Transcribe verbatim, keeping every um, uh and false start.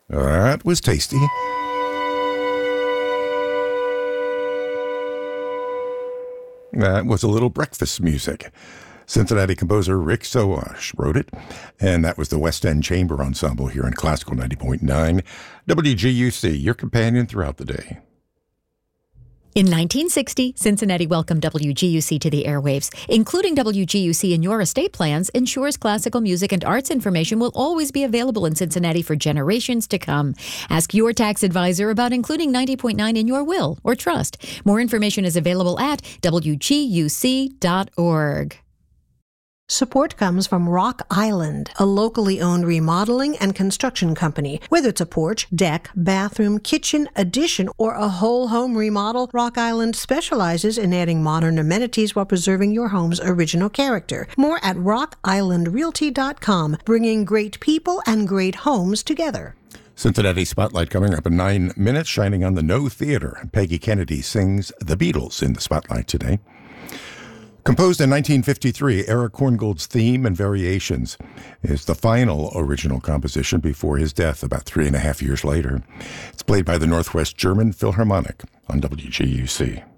That was tasty. That was a little breakfast music. Cincinnati composer Rick Soash wrote it, and that was the West End Chamber Ensemble here in Classical ninety point nine. W G U C, your companion throughout the day. In nineteen sixty, Cincinnati welcomed W G U C to the airwaves. Including W G U C in your estate plans ensures classical music and arts information will always be available in Cincinnati for generations to come. Ask your tax advisor about including ninety point nine in your will or trust. More information is available at W G U C dot org. Support comes from Rock Island, a locally owned remodeling and construction company. Whether it's a porch, deck, bathroom, kitchen, addition, or a whole home remodel, Rock Island specializes in adding modern amenities while preserving your home's original character. More at rock island realty dot com, bringing great people and great homes together. Cincinnati Spotlight coming up in nine minutes, shining on the No Theater. Peggy Kennedy sings The Beatles in the Spotlight today. Composed in nineteen fifty-three, Eric Korngold's theme and variations is the final original composition before his death about three and a half years later. It's played by the Northwest German Philharmonic on W G U C.